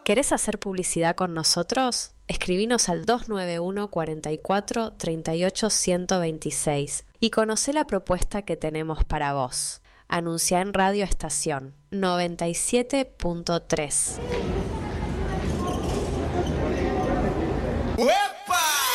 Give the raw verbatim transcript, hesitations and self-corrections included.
¿Querés hacer publicidad con nosotros? Escribinos al dos nueve uno, cuatro cuatro, tres ocho, uno dos seis y conocé la propuesta que tenemos para vos. Anuncia en Radio Estación noventa y siete punto tres. Well.